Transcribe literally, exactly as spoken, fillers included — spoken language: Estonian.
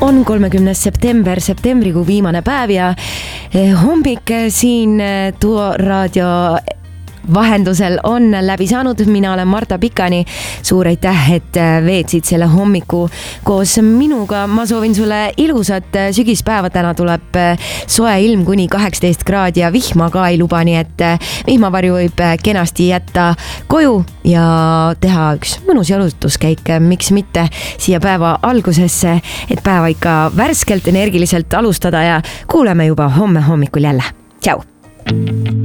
on kolmekümnes september, septembrikuu viimane päev ja hommik siin Duo raadio vahendusel on läbi saanud. Mina olen Marta Pikani. Suur aitäh, et veetsid selle hommiku koos minuga. Ma soovin sulle ilusat sügispäeva. Täna tuleb soe ilm kuni kaheksateist kraadi ja vihma ka ei luba, nii et vihmavarju võib kenasti jätta koju ja teha üks mõnus jalutuskäik, miks mitte siia päeva algusesse, et päeva ikka värskelt, energiliselt alustada ja kuuleme juba homme hommikul jälle. Tšau!